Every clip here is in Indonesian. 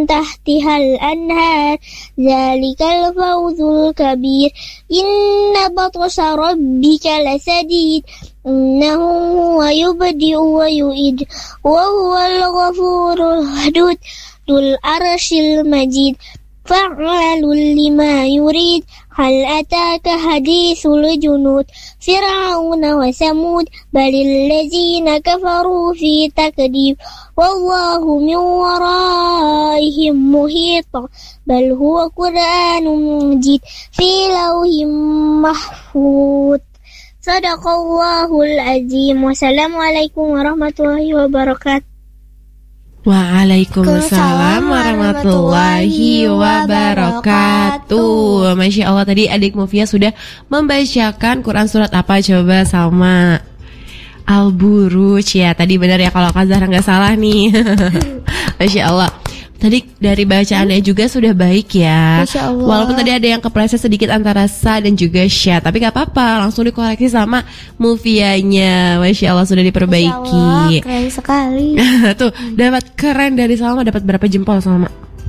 تحتها الأنهار ذلك الفوز الكبير إن بطش ربك لشديد إنه هو يبدئ ويعيد وهو الغفور الودود ذو العرش المجيد فعال لما يريد هل أتاك حديث الجنود فرعون وثمود بل الذين كفروا في تكذيب والله من ورائهم محيط بل هو قرآن مجيد في لوح محفوظ Sadaqallahul azim. Wassalamualaikum warahmatullahi wabarakatuh. Waalaikumsalam warahmatullahi wabarakatuh. Masya Allah, tadi adik Mufia sudah membacakan Quran surat apa coba sama Al-Buruj ya. Tadi benar ya kalau Kak Zahra nggak salah nih. Masya Allah. Tadi dari bacaannya juga sudah baik ya. Masya Allah. Walaupun tadi ada yang kepleset sedikit antara sa dan juga sya, tapi gak apa-apa, langsung dikoreksi sama Mufianya. Masya Allah sudah diperbaiki. Masya Allah, keren sekali. Tuh dapat keren dari Salma. Dapat berapa jempol Salma?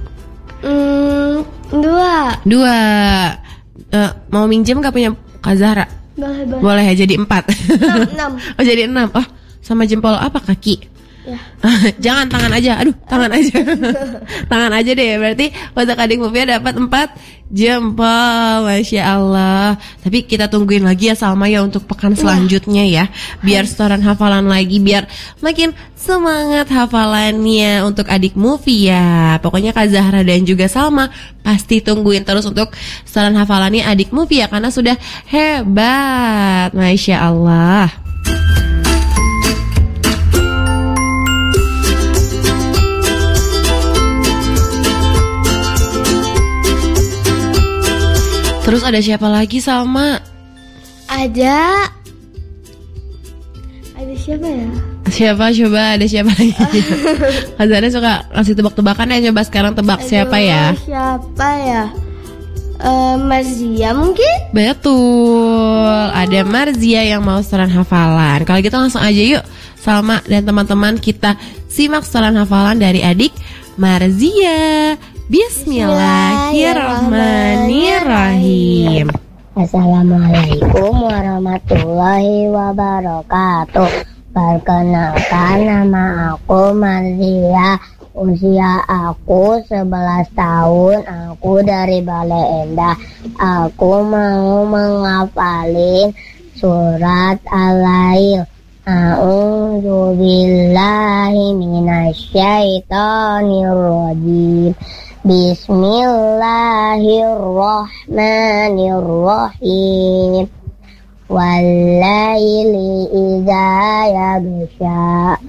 2. Mau minjem gak punya Kak Zahra? Boleh ya, jadi 4. 6. Oh jadi 6. Oh sama jempol apa kaki? Ya. Jangan tangan aja. Aduh, tangan aja. Tangan aja deh. Berarti untuk adik Mufia dapat 4 jempol. Masya Allah. Tapi kita tungguin lagi ya Salma ya untuk pekan selanjutnya ya. Biar setoran hafalan lagi, biar makin semangat hafalannya untuk adik Mufia. Pokoknya Kak Zahra dan juga Salma pasti tungguin terus untuk setoran hafalannya adik Mufia karena sudah hebat. Masya Allah. Terus ada siapa lagi Salma? Ada siapa ya? Siapa coba? Ada siapa lagi? Azana suka ngasih tebak-tebakan ya. Coba sekarang tebak. Siapa ya? Siapa ya? Marzia mungkin? Betul. Ada Marzia yang mau setoran hafalan. Kalau gitu langsung aja yuk Salma dan teman-teman kita simak setoran hafalan dari adik Marzia. Bismillahirrahmanirrahim. Assalamualaikum warahmatullahi wabarakatuh. Perkenalkan, nama aku Marzia. Usia aku 11 tahun. Aku dari Bale Endah. Aku mau menghafalin surat Al-Lail. A'udzu billahi minasyaitonir rajim. Bismillahirrahmanirrahim. Wal laili idza yaghsha.